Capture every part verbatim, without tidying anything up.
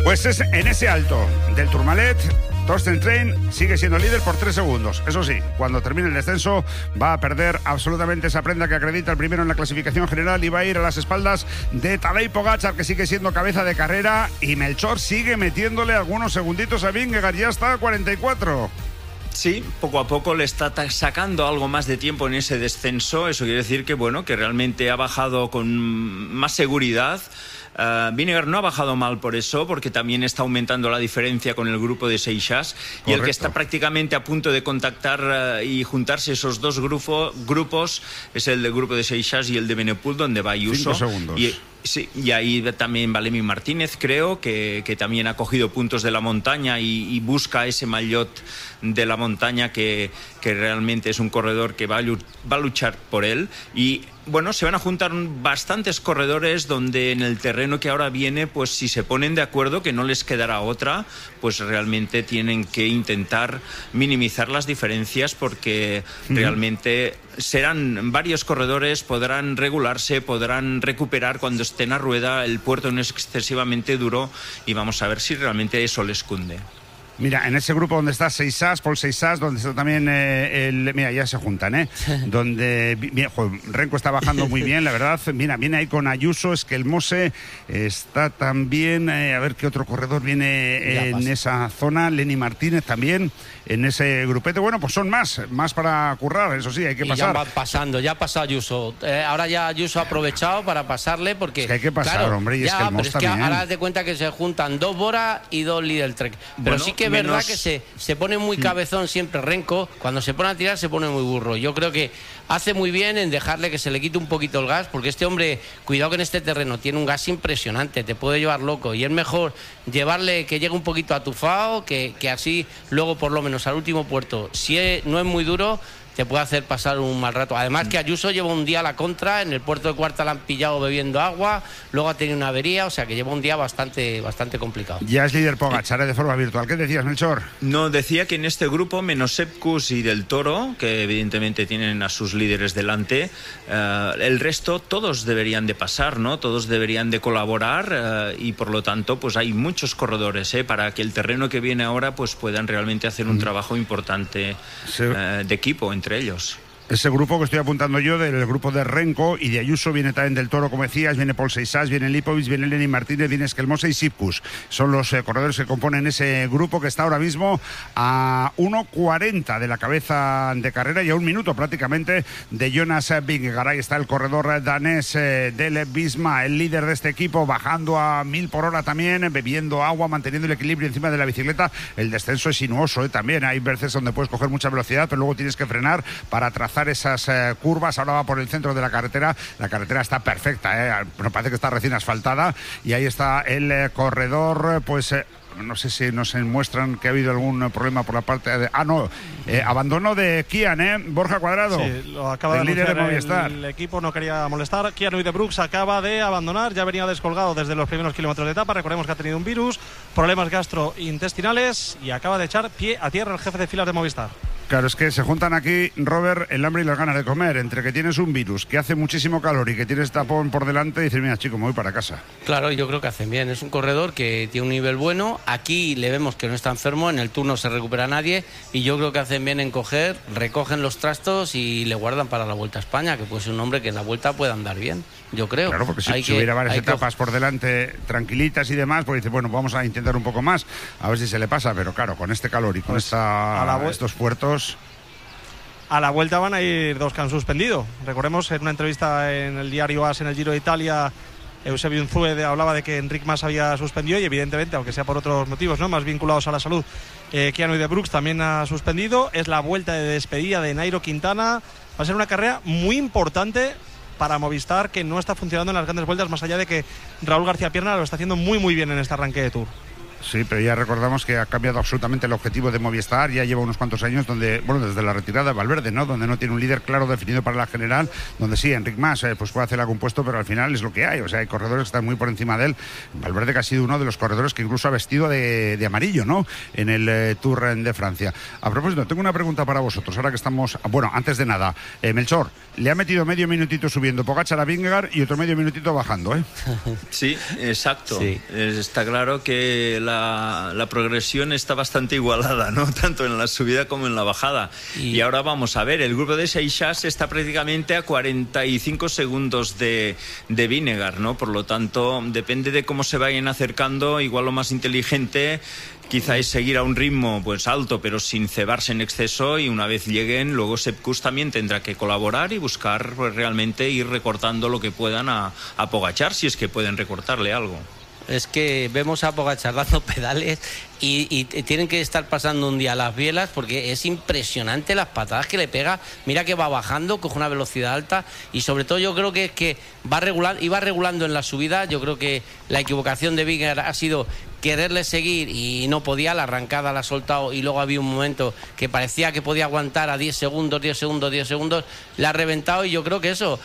Pues es en ese alto del Tourmalet, Torsten Train sigue siendo líder por tres segundos. Eso sí, cuando termine el descenso va a perder absolutamente esa prenda que acredita el primero en la clasificación general y va a ir a las espaldas de Tadej Pogačar, que sigue siendo cabeza de carrera, y Melchor sigue metiéndole algunos segunditos a Vingegaard, ya está a cuarenta y cuatro. Sí, poco a poco le está sacando algo más de tiempo en ese descenso. Eso quiere decir que, bueno, que realmente ha bajado con más seguridad. Uh, Vingegaard no ha bajado mal por eso, porque también está aumentando la diferencia con el grupo de Seixas. Y el que está prácticamente a punto de contactar uh, y juntarse esos dos grupo, grupos es el del grupo de Seixas y el de Benepul, donde va Ayuso. Cinco segundos. Y, sí, y ahí también Valemi Martínez, creo, que, que también ha cogido puntos de la montaña y, y busca ese maillot de la montaña, que, que realmente es un corredor que va a, va a luchar por él. Y bueno, se van a juntar bastantes corredores donde en el terreno que ahora viene, pues si se ponen de acuerdo, que no les quedará otra, pues realmente tienen que intentar minimizar las diferencias, porque mm. realmente serán varios corredores, podrán regularse, podrán recuperar cuando estén a rueda, el puerto no es excesivamente duro y vamos a ver si realmente eso les cunde. Mira, en ese grupo donde está Seixas, Paul Seixas, donde está también eh, el... Mira, ya se juntan, ¿eh? Donde... Bien, joder, Renko está bajando muy bien, la verdad. Mira, viene ahí con Ayuso, es que el Mose está también... Eh, a ver qué otro corredor viene eh, en esa zona. Lenny Martínez también, en ese grupete. Bueno, pues son más, más para currar, eso sí, hay que y pasar. Ya van pasando, ya ha pasado Ayuso. Eh, ahora ya Ayuso ha aprovechado para pasarle, porque... Es que hay que pasar, claro, hombre, y ya, es que el Mos pero es que también. ahora haz de cuenta que se juntan dos Bora y dos Lidl Trek. Pero bueno, sí que es menos... verdad que se, se pone muy cabezón siempre Renko. Cuando se pone a tirar se pone muy burro. Yo creo que hace muy bien en dejarle que se le quite un poquito el gas, porque este hombre, cuidado que en este terreno tiene un gas impresionante, te puede llevar loco, y es mejor llevarle que llegue un poquito atufado, que, que así luego por lo menos al último puerto, si es, no es muy duro, te puede hacer pasar un mal rato. Además que Ayuso lleva un día a la contra, en el puerto de Cuarta la han pillado bebiendo agua, luego ha tenido una avería, o sea que lleva un día bastante, bastante complicado. Ya es líder Pogačar de forma virtual. ¿Qué decías, Melchor? No, decía que en este grupo, menos Sepkus y Del Toro, que evidentemente tienen a sus líderes delante, uh, el resto todos deberían de pasar, ¿no? Todos deberían de colaborar uh, y por lo tanto pues hay muchos corredores ¿eh? para que el terreno que viene ahora pues puedan realmente hacer un mm. trabajo importante sí. uh, de equipo entre ellos. Ese grupo que estoy apuntando yo, del grupo de Renko y de Ayuso, viene también Del Toro, como decías, viene Paul Seixas, viene Lipovic, viene Lenny Martínez, viene Skelmose y Sipkus. Son los eh, corredores que componen ese grupo, que está ahora mismo a uno cuarenta de la cabeza de carrera y a un minuto prácticamente de Jonas Vingegaard. Ahí está el corredor danés eh, del Visma, el líder de este equipo, bajando a mil por hora también, bebiendo agua, manteniendo el equilibrio encima de la bicicleta. El descenso es sinuoso eh, también, hay veces donde puedes coger mucha velocidad, pero luego tienes que frenar para trazar esas eh, curvas. Ahora va por el centro de la carretera, la carretera está perfecta, eh. Me parece que está recién asfaltada, y ahí está el eh, corredor, pues eh, no sé si nos muestran que ha habido algún problema por la parte de... Ah, no, eh, abandono de Kian, ¿eh? Borja Cuadrado. Sí, lo acaba el de líder de Movistar. El, el equipo no quería molestar. Kian Uijtdebroeks acaba de abandonar, ya venía descolgado desde los primeros kilómetros de etapa. Recordemos que ha tenido un virus, problemas gastrointestinales, y acaba de echar pie a tierra el jefe de filas de Movistar. Claro, es que se juntan aquí, Robert, el hambre y las ganas de comer. Entre que tienes un virus, que hace muchísimo calor y que tienes tapón por delante, y dices, mira, chico, me voy para casa. Claro, yo creo que hacen bien. Es un corredor que tiene un nivel bueno. Aquí le vemos que no está enfermo, en el Tour no se recupera nadie, y yo creo que hacen bien en coger, recogen los trastos y le guardan para la Vuelta a España, que puede ser un hombre que en la Vuelta pueda andar bien, yo creo. Claro, porque si, hay si que, hubiera varias etapas que... por delante tranquilitas y demás, pues dice, bueno, vamos a intentar un poco más, a ver si se le pasa, pero claro, con este calor y con pues esta, estos puertos... A la Vuelta van a ir dos que han suspendido. Recordemos, en una entrevista en el diario AS en el Giro de Italia, Eusebio Unzue hablaba de que Enric Mas había suspendido, y evidentemente, aunque sea por otros motivos, ¿no?, más vinculados a la salud, eh, Kian Uijtdebroeks también ha suspendido. Es la vuelta de despedida de Nairo Quintana. Va a ser una carrera muy importante para Movistar, que no está funcionando en las grandes vueltas, más allá de que Raúl García Pierna lo está haciendo muy muy bien en este arranque de Tour. Sí, pero ya recordamos que ha cambiado absolutamente el objetivo de Movistar, ya lleva unos cuantos años donde, bueno, desde la retirada de Valverde, ¿no? Donde no tiene un líder claro definido para la general, donde sí, Enric Mas eh, pues puede hacer algún puesto, pero al final es lo que hay, o sea, hay corredores que están muy por encima de él. Valverde, que ha sido uno de los corredores que incluso ha vestido de, de amarillo, ¿no? En el eh, Tour de Francia. A propósito, tengo una pregunta para vosotros, ahora que estamos, bueno, antes de nada, eh, Melchor, le ha metido medio minutito subiendo Pogačar a Vingegaard y otro medio minutito bajando, ¿eh? Sí, exacto. Sí. Está claro que la, la progresión está bastante igualada, ¿no? Tanto en la subida como en la bajada. Y, y ahora vamos a ver, el grupo de Seixas está prácticamente a cuarenta y cinco segundos de, de Vingegaard, ¿no? Por lo tanto, depende de cómo se vayan acercando, igual lo más inteligente quizá es seguir a un ritmo pues alto, pero sin cebarse en exceso, y una vez lleguen, luego Sepp Kuss también tendrá que colaborar y buscar pues, realmente ir recortando lo que puedan a, a Pogačar, si es que pueden recortarle algo. Es que vemos a Pogačar dando pedales y, y tienen que estar pasando un día las bielas, porque es impresionante las patadas que le pega. Mira que va bajando, coge una velocidad alta, y sobre todo yo creo que es que va regulando, iba regulando en la subida. Yo creo que la equivocación de Vingegaard ha sido quererle seguir y no podía, la arrancada la ha soltado, y luego había un momento que parecía que podía aguantar a diez segundos, diez segundos, diez segundos, la ha reventado, y yo creo que eso,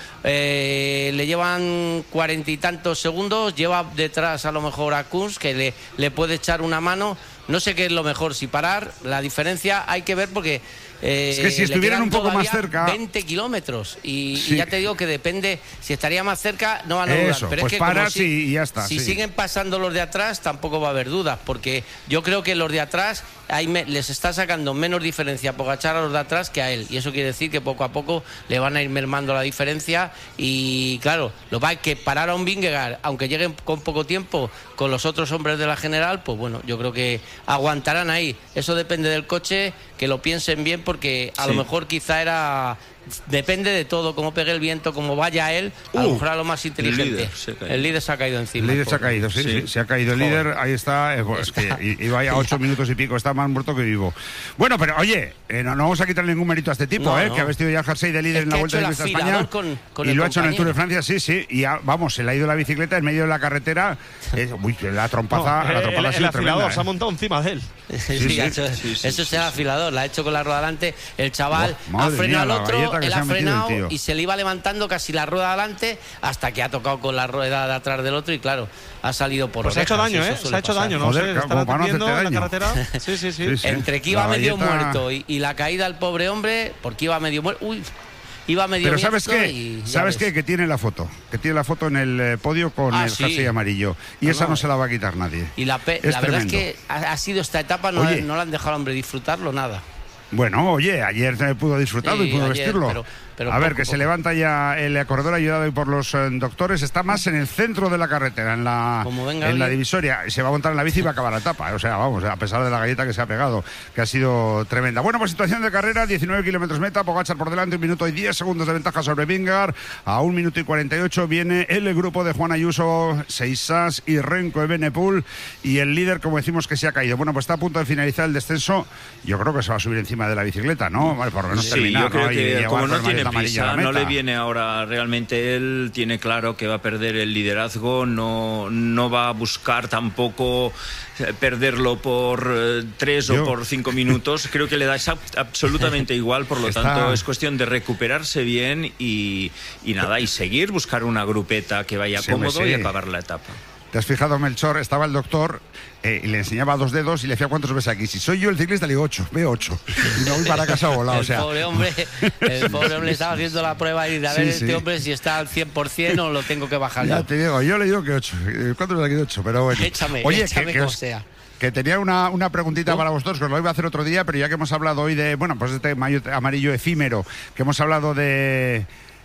eh, le llevan cuarenta y tantos segundos, lleva detrás a lo mejor a Kuss, que le, le puede echar una mano. No sé qué es lo mejor, si parar, la diferencia hay que ver, porque Eh, es que si estuvieran un poco más cerca, veinte kilómetros, y, sí. y ya te digo que depende, si estaría más cerca no van a dudar. Eso, pero pues es que paras si, y ya está. Si sí. siguen pasando los de atrás, tampoco va a haber dudas, porque yo creo que los de atrás hay me, les está sacando menos diferencia a Pogačar a los de atrás que a él, y eso quiere decir que poco a poco le van a ir mermando la diferencia. Y claro, lo va a que parar a un Vingegaard, aunque lleguen con poco tiempo con los otros hombres de la general, pues bueno, yo creo que aguantarán ahí. Eso depende del coche, que lo piensen bien, porque a sí. lo mejor quizá era... Depende de todo, cómo pegue el viento, cómo vaya él, a uh, lo mejor a lo más inteligente. El líder, el líder se ha caído encima. El líder se ha caído, sí, sí, sí, se ha caído el líder, ahí está, eh, pues, está. Es que iba ya a ocho minutos y pico, está más muerto que vivo. Bueno, pero oye, eh, no, no vamos a quitar ningún mérito a este tipo, no, eh, no. que ha vestido ya el jersey de líder es en la Vuelta de España con, con y lo compañero. ha hecho en el Tour de Francia, sí, sí, y ya, vamos, se le ha ido la bicicleta en medio de la carretera, eh, uy, la trompaza, no, la trompaza el, ha sido el tremenda. Eh. Se ha montado encima de él. Sí, sí, sí, hecho, sí, sí, eso sí, será sí, afilador, la ha hecho con la rueda delante, el chaval oh, ha frenado al otro, él ha frenado y se le iba levantando casi la rueda adelante hasta que ha tocado con la rueda de atrás del otro y claro, ha salido por pues orejas. Se ha hecho daño, ¿eh? Se ha hecho daño, no Joder, sé, estará atendiendo en la carretera. Sí, sí, sí. sí, sí. Entre que iba la medio galleta... muerto y, y la caída al pobre hombre, porque iba medio muerto. Uy, iba medio Pero ¿sabes qué? ¿Sabes qué? Que tiene la foto. Que tiene la foto en el podio con ah, el jersey sí. amarillo. Y no, esa no, no se la va a quitar nadie. Y la, pe- es la verdad es que ha, ha sido esta etapa, no, no la han dejado al hombre disfrutarlo nada. Bueno, oye, ayer se pudo disfrutarlo sí, y pudo ayer, vestirlo. Pero, pero a poco, ver, que poco. Se levanta ya el corredor ayudado por los eh, doctores. Está más en el centro de la carretera, en la en la divisoria. Se va a montar en la bici y va a acabar la etapa. O sea, vamos, a pesar de la galleta que se ha pegado, que ha sido tremenda. Bueno, pues situación de carrera, diecinueve kilómetros meta, Pogačar por delante, un minuto y diez segundos de ventaja sobre Vingegaard. A un minuto y cuarenta y ocho viene el grupo de Juan Ayuso, Seixas y Renko Evenepoel. Y el líder, como decimos, que se ha caído. Bueno, pues está a punto de finalizar el descenso. Yo creo que se va a subir encima de la bicicleta, ¿no? Vale, por lo menos sí, terminar, yo creo ¿no? que como no tiene prisa, no le viene ahora realmente, él tiene claro que va a perder el liderazgo, no, no va a buscar tampoco perderlo por eh, tres yo... o por cinco minutos, creo que le da absolutamente igual, por lo Está... tanto es cuestión de recuperarse bien y, y nada, y seguir, buscar una grupeta que vaya sí, cómodo sí. y acabar la etapa. ¿Te has fijado, Melchor? Estaba el doctor eh, y le enseñaba dos dedos y le decía ¿cuántos ves aquí? Si soy yo el ciclista, le digo ocho, veo ocho. Y no voy para casa volado, el o sea. Pobre hombre, el pobre hombre estaba haciendo la prueba y de a ver sí, este sí. hombre si está al cien por ciento o lo tengo que bajar ya yo. te digo, yo le digo que ocho. ¿Cuántos ves aquí de ocho? Pero bueno. Échame, Oye, échame que, como que os, sea. Que tenía una, una preguntita ¿Oh? para vosotros, que os lo iba a hacer otro día, pero ya que hemos hablado hoy de, bueno, pues este amarillo efímero, que hemos hablado de...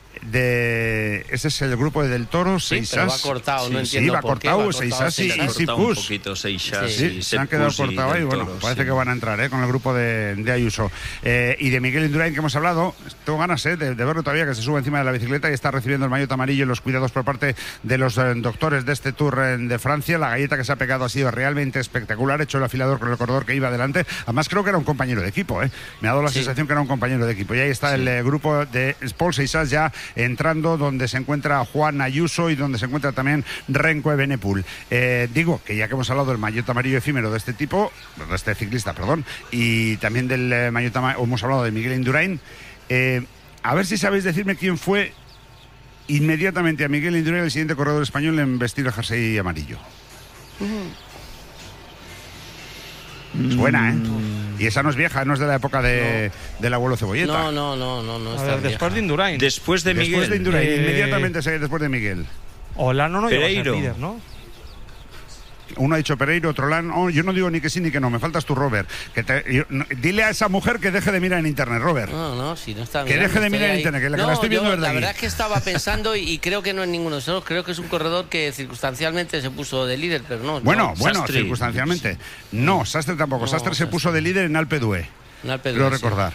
de ese es el grupo de Del Toro, sí, Seixas. Pero va cortado, sí, no entiendo sí, va por cortado, qué va Seixas y Sepp un Kuss. poquito Seixas sí, y se han quedado cortados ahí, bueno, Toro, parece sí. que van a entrar ¿eh? con el grupo de, de Ayuso. Eh, y de Miguel Indurain, que hemos hablado, tengo ganas ¿eh? de, de verlo todavía, que se sube encima de la bicicleta y está recibiendo el maillot amarillo y los cuidados por parte de los eh, doctores de este Tour eh, de Francia. La galleta que se ha pegado ha sido realmente espectacular, hecho el afilador con el corredor que iba adelante. Además creo que era un compañero de equipo, ¿eh? me ha dado la sí. sensación que era un compañero de equipo. Y ahí está sí. el eh, grupo de Paul Seixas ya entrando, donde se encuentra Juan Ayuso y donde se encuentra también Renko Evenepoel. Eh, digo que ya que hemos hablado del maillot amarillo efímero de este tipo, de este ciclista, perdón, y también del eh, maillot amarillo, hemos hablado de Miguel Indurain, eh, a ver si sabéis decirme quién fue inmediatamente a Miguel Indurain el siguiente corredor español en vestir el jersey amarillo. Mm. Es buena, ¿eh? Y esa no es vieja, no es de la época de, no. del abuelo Cebolleta. No, no, no, no, no. A ver, después de Indurain. Después de Miguel. Después de Indurain, eh... inmediatamente después de Miguel. Olano no Pereiro. llegó a ser líder, ¿no? Uno ha dicho Pereiro, otro Olano. Oh, yo no digo ni que sí ni que no, me faltas tú, Robert. Que te, yo, no, dile a esa mujer que deje de mirar en internet, Robert. No, no, si no está Que mirando, deje de mirar en ahí. internet, que la, no, que la estoy viendo yo, desde La aquí. verdad es que estaba pensando y, y creo que no es ninguno de esos. Creo que es un corredor que circunstancialmente se puso de líder, pero no. Bueno, no. bueno, Sastre. circunstancialmente. No, Sastre tampoco. No, Sastre se Sastre. puso de líder en Alpe d'Huez. En Alpe Quiero d'Huez, sí. recordar.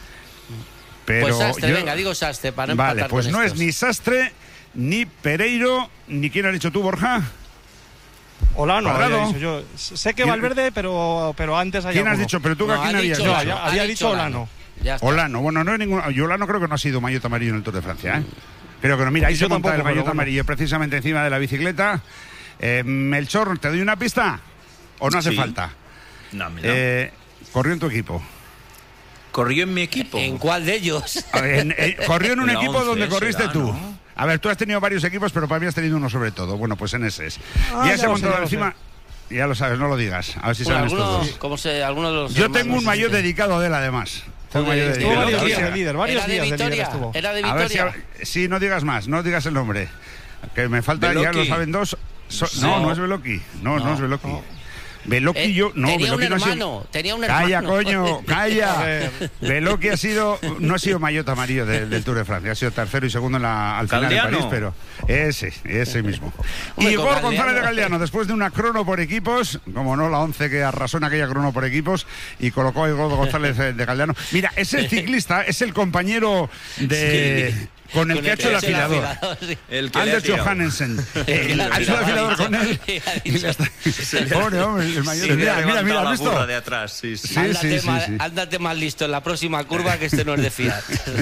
Pero Pues Sastre, yo- venga, digo Sastre para no Vale, empatar pues con no estos. es ni Sastre, ni Pereiro, ni quién has dicho tú, Borja. Olano, Cuadrado. había dicho yo. Sé que ¿Quién- Valverde, pero, pero antes hay ¿Quién has alguno. dicho? Pero tú, No, ¿a quién ha habías dicho dicho? Olano. Olano, había ha dicho Olano. Ya está. Olano, bueno, no es ninguno. Yo Olano creo que no ha sido maillot amarillo en el Tour de Francia, ¿eh? Creo que no. Mira, ahí Y se yo monta tampoco, el maillot pero bueno. amarillo precisamente encima de la bicicleta. Eh, Melchor, ¿te doy una pista? ¿O no hace Sí. falta? No, mira. Eh, corrió en tu equipo. Corrió en mi equipo. ¿En cuál de ellos? A ver, en- eh, corrió en un En la equipo once donde corriste será, tú. ¿no? A ver, tú has tenido varios equipos, pero para mí has tenido uno sobre todo. Bueno, pues en ese es. Ah, ya ya se ha lo sé, montado ya lo encima. Ya lo sabes, no lo digas. A ver si Bueno, saben estos algunos, dos. ¿cómo se, algunos de los Yo hermanos, tengo un no sé maillot si- dedicado de él, además. Tengo un Joder, maillot estuvo Estuvo dedicado. varios A ver días si- de líder, varios ¿Era de días de líder Vitoria? estuvo. ¿Era de A ver si. Vitoria? Sí, no digas más, no digas el nombre. Que me falta, ya Beloki. lo saben dos. So- Sí. no, no es Beloki. No, no, No, es Beloki. no. Beloki Eh, yo. No, tenía un Beloki no ha sido- hermano, tenía un Calla, hermano. coño, A calla. ver. Beloki ha sido, no ha sido maillot amarillo de- del Tour de Francia, ha sido tercero y segundo en la, al final de Galdeano. París, pero ese, ese mismo. Hombre, Igor con Galdeano. González de Galdeano, después de una crono por equipos, como no, la once que arrasó en aquella crono por equipos y colocó a Igor González de Galdeano. Mira, ese ciclista es el compañero de... Sí. Con el Con que ha hecho el ha hecho afilador. sí. El que le ha Anders tirado. Johannesen. Le El- ha Ha hecho el afilador con él. Sí, ha Y dicho. le está- Pobre hombre, el mayor. Sí, le Mira, ha mira, mira, levantado ¿has la visto? burra de atrás, sí, sí. Sí, ándate, sí, sí, más, sí. ándate más listo en la próxima curva, que este no es de fiar.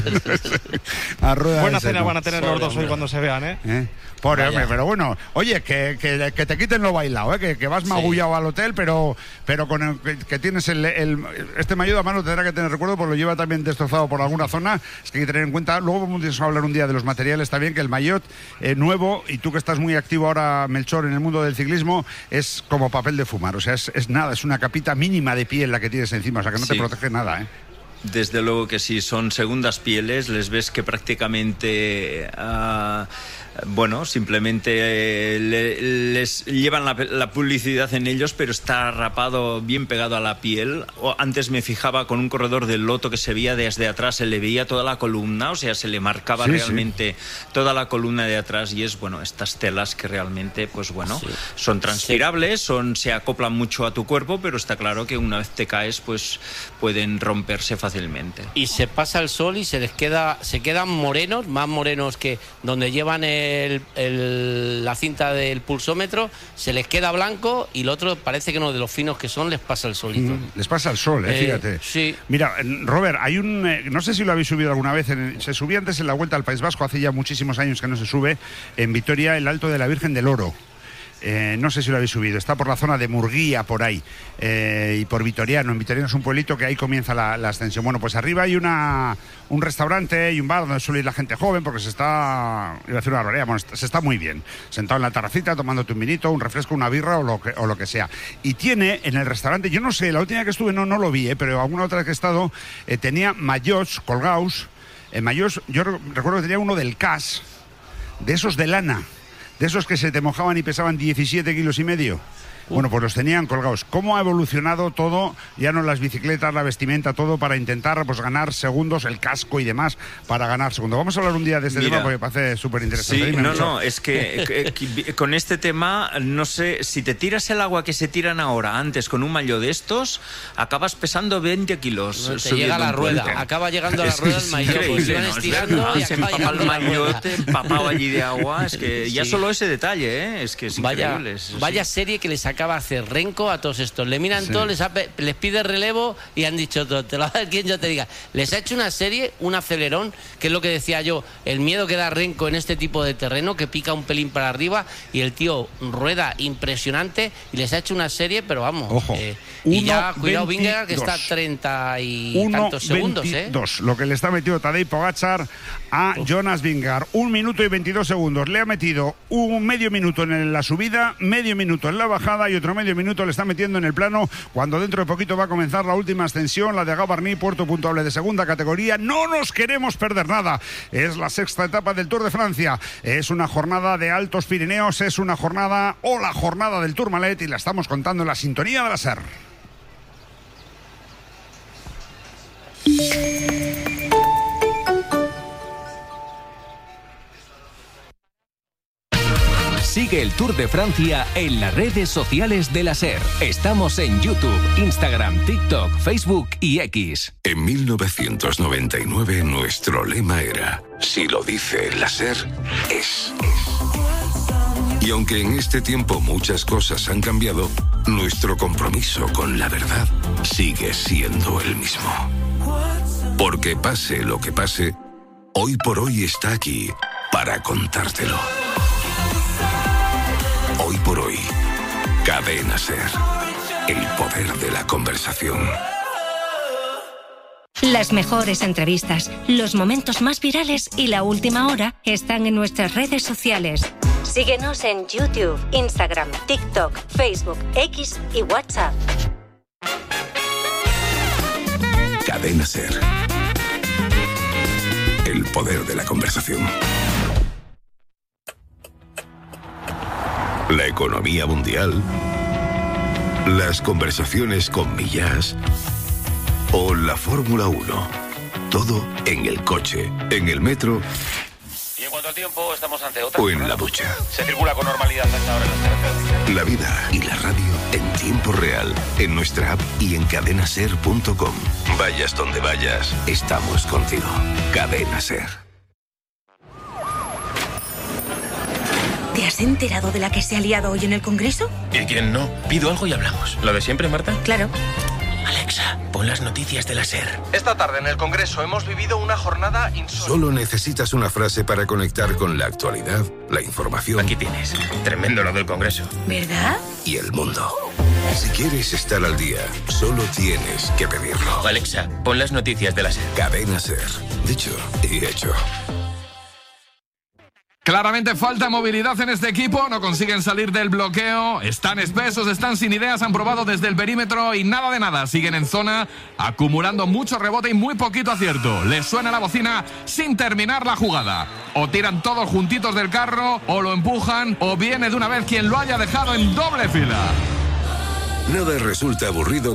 A rueda Buena de seco. cena van a tener los Pobre dos hoy hombre. cuando se vean, ¿eh? ¿Eh? Pobre Vaya. hombre, pero bueno, oye, que, que, que te quiten lo bailado, ¿eh? que, que vas magullado al hotel, pero, pero con el, que, que tienes el, el- este maillot a mano tendrá que tener recuerdo, porque lo lleva también destrozado por alguna zona. Es que hay que tener en cuenta, luego vamos a hablar un día de los materiales también, que el maillot eh, nuevo, y tú que estás muy activo ahora, Melchor, en el mundo del ciclismo, es como papel de fumar, o sea, es, es nada, es una capita mínima de piel la que tienes encima, o sea, que no te Sí. protege nada, ¿eh? Desde luego que sí, son segundas pieles, les ves que prácticamente, ah, bueno, simplemente eh, le- les llevan la, la publicidad en ellos, pero está rapado bien pegado a la piel. O antes me fijaba con un corredor del Loto que se veía desde atrás, se le veía toda la columna, o sea, se le marcaba Sí, sí. realmente toda la columna de atrás, y es, bueno, estas telas que realmente, pues bueno, Sí. son transpirables, son, se acoplan mucho a tu cuerpo, pero está claro que una vez te caes, pues pueden romperse fácilmente. Y se pasa el sol y se les queda, se quedan morenos, más morenos que donde llevan el, el- la cinta del pulsómetro, se les queda blanco, y el otro parece que no, de los finos que son, les pasa el solito. Mm, Les pasa el sol, eh, Eh, fíjate. sí. Mira, eh, Robert, hay un. eh, no sé si lo habéis subido alguna vez. en- se subía antes en la Vuelta al País Vasco, hace ya muchísimos años que no se sube. En Vitoria, el Alto de la Virgen del Oro. Eh, no sé si lo habéis subido. Está por la zona de Murguía, por ahí. Eh, y por Vitoriano. En Vitoriano es un pueblito que ahí comienza la, la ascensión. Bueno, pues arriba hay una un restaurante y un bar donde suele ir la gente joven, porque se está. Iba a decir una barbaridad, bueno, se está muy bien. Sentado en la terracita, tomándote un vinito, un refresco, una birra o lo que, o lo que sea. Y tiene en el restaurante, yo no sé, la última vez que estuve no, no lo vi, eh, pero alguna otra vez que he estado, eh, tenía maillots colgados. Eh, maillots, yo re- recuerdo que tenía uno del C A S, de esos de lana, de esos que se te mojaban y pesaban diecisiete kilos y medio. Bueno, pues los tenían colgados. ¿Cómo ha evolucionado todo? Ya no las bicicletas, la vestimenta, todo para intentar pues ganar segundos, el casco y demás para ganar segundos. Vamos a hablar un día de este Mira. tema porque me parece súper interesante. Sí, no, no, es que, que- que con este tema, no sé, si te tiras el agua que se tiran ahora antes con un maillot de estos, acabas pesando veinte kilos. No, te subiendo llega a la un rueda, puente. acaba llegando a la Es rueda que el es maillot, pues increíble, iban ¿no? Es estirando verdad, y se acaba empapa el llegando a la rueda. maillot empapado allí de agua, es que ya Sí. solo solo ese detalle, ¿eh? Es que es vaya, increíble. Es, vaya sí. serie que les acaba de hacer Renko a todos estos. Le miran sí. todos, les, ha, les pide relevo y han dicho todo. Te lo va a dar quien yo te diga. Les ha hecho una serie, un acelerón, que es lo que decía yo, el miedo que da Renko en este tipo de terreno, que pica un pelín para arriba y el tío rueda impresionante y les ha hecho una serie, pero vamos. Ojo. Eh, y ya, cuidado, Vingegaard, que está a treinta y uno, tantos segundos, veintidós, ¿eh? Lo que le está metido Tadej Pogačar a Uf. Jonas Vingegaard. Un minuto y veintidós segundos. Le ha metido un medio minuto en la subida, medio minuto en la bajada y otro medio minuto le está metiendo en el plano cuando dentro de poquito va a comenzar la última ascensión, la de Gavarnie, puerto puntuable de segunda categoría. No nos queremos perder nada. Es la sexta etapa del Tour de Francia. Es una jornada de Altos Pirineos, es una jornada o la jornada del Tourmalet y la estamos contando en la sintonía de la SER. Sigue el Tour de Francia en las redes sociales de la SER. Estamos en YouTube, Instagram, TikTok, Facebook y X. En mil novecientos noventa y nueve nuestro lema era: si lo dice la SER, es. Y aunque en este tiempo muchas cosas han cambiado, nuestro compromiso con la verdad sigue siendo el mismo. Porque pase lo que pase, Hoy por Hoy está aquí para contártelo. Hoy por Hoy, Cadena SER, el poder de la conversación. Las mejores entrevistas, los momentos más virales y la última hora están en nuestras redes sociales. Síguenos en YouTube, Instagram, TikTok, Facebook, X y WhatsApp. Cadena SER, el poder de la conversación. La economía mundial, las conversaciones con Millás o la Fórmula uno. Todo en el coche, en el metro. Y en cuanto al tiempo, estamos ante otra. O en la ducha. Se circula con normalidad hasta ahora en las carreteras. La vida y la radio en tiempo real, en nuestra app y en cadena ser punto com. Vayas donde vayas, estamos contigo. Cadena SER. ¿Te has enterado de la que se ha liado hoy en el Congreso? ¿Y quién no? Pido algo y hablamos. ¿Lo de siempre, Marta? Claro. Alexa, pon las noticias de la SER. Esta tarde en el Congreso hemos vivido una jornada insólita. Solo necesitas una frase para conectar con la actualidad, la información. Aquí tienes. Tremendo lo del Congreso. ¿Verdad? Y el mundo. Si quieres estar al día, solo tienes que pedirlo. Alexa, pon las noticias de la SER. Cadena SER. Dicho y hecho. Claramente falta movilidad en este equipo, no consiguen salir del bloqueo, están espesos, están sin ideas, han probado desde el perímetro y nada de nada, siguen en zona, acumulando mucho rebote y muy poquito acierto. Les suena la bocina sin terminar la jugada. O tiran todos juntitos del carro, o lo empujan, o viene de una vez quien lo haya dejado en doble fila. Nada resulta aburrido